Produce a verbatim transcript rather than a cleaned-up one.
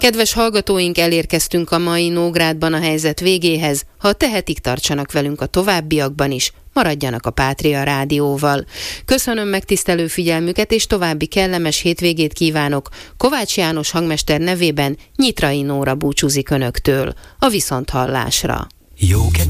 Kedves hallgatóink, elérkeztünk a mai Nógrádban a helyzet végéhez. Ha tehetik, tartsanak velünk a továbbiakban is, maradjanak a Pátria Rádióval. Köszönöm megtisztelő figyelmüket, és további kellemes hétvégét kívánok. Kovács János hangmester nevében Nyitrai Nóra búcsúzik önöktől. A viszonthallásra. Jó